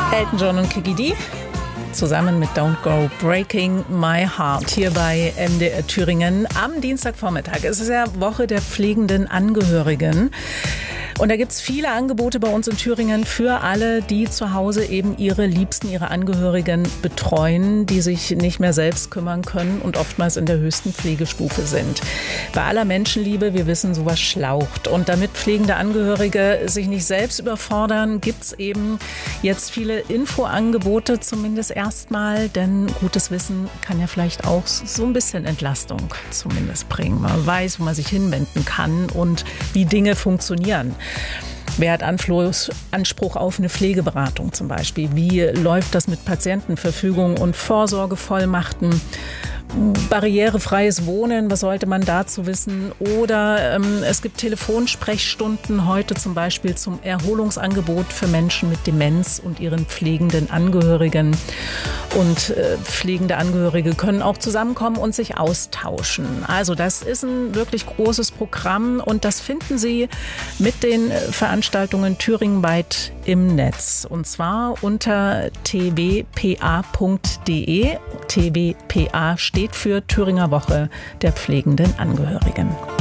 Elton John und Kiki D zusammen mit Don't Go Breaking My Heart hier bei MDR Thüringen am Dienstagvormittag. Es ist ja Woche der pflegenden Angehörigen. Und da gibt es viele Angebote bei uns in Thüringen für alle, die zu Hause eben ihre Liebsten, ihre Angehörigen betreuen, die sich nicht mehr selbst kümmern können und oftmals in der höchsten Pflegestufe sind. Bei aller Menschenliebe, wir wissen, sowas schlaucht. Und damit pflegende Angehörige sich nicht selbst überfordern, gibt es eben jetzt viele Infoangebote, zumindest erstmal. Denn gutes Wissen kann ja vielleicht auch so ein bisschen Entlastung zumindest bringen. Man weiß, wo man sich hinwenden kann und wie Dinge funktionieren. Wer hat Anspruch auf eine Pflegeberatung zum Beispiel? Wie läuft das mit Patientenverfügung und Vorsorgevollmachten? Barrierefreies Wohnen, was sollte man dazu wissen? Oder es gibt Telefonsprechstunden heute zum Beispiel zum Erholungsangebot für Menschen mit Demenz und ihren pflegenden Angehörigen. Und pflegende Angehörige können auch zusammenkommen und sich austauschen. Also das ist ein wirklich großes Programm und das finden Sie mit den Veranstaltungen thüringenweit im Netz. Und zwar unter twpa.de. TWPA steht für Thüringer Woche der pflegenden Angehörigen.